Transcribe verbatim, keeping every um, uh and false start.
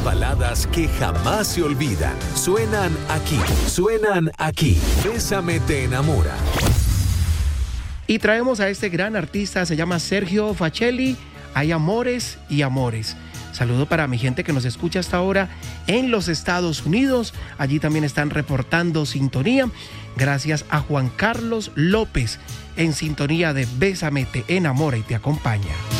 baladas que jamás se olvidan. Suenan aquí, suenan aquí. Bésame te enamora. Y traemos a este gran artista, se llama Sergio Facelli. Hay amores y amores. Saludo para mi gente que nos escucha hasta ahora en los Estados Unidos. Allí también están reportando sintonía. Gracias a Juan Carlos López en sintonía de Bésame te enamora y te acompaña.